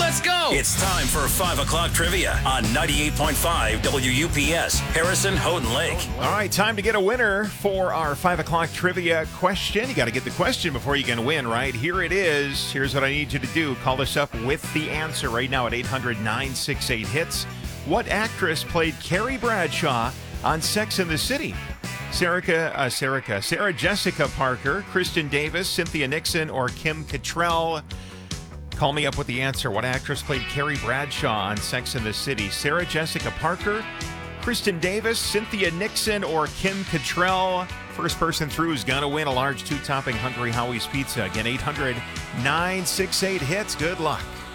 Let's go. It's time for 5 o'clock trivia on 98.5 WUPS, Harrison, Houghton Lake. All right, time to get a winner for our 5 o'clock trivia question. You got to get the question before you can win, right? Here it is. Here's what I need you to do. Call us up with the answer right now at 800-968-HITS. What actress played Carrie Bradshaw on Sex and the City? Sarah Jessica Parker, Kristen Davis, Cynthia Nixon, or Kim Cattrall? Call me up with the answer. What actress played Carrie Bradshaw on Sex and the City? Sarah Jessica Parker, Kristen Davis, Cynthia Nixon, or Kim Cattrall? First person through is going to win a large 2-topping Hungry Howie's pizza. Again, 800-968-HITS. Good luck.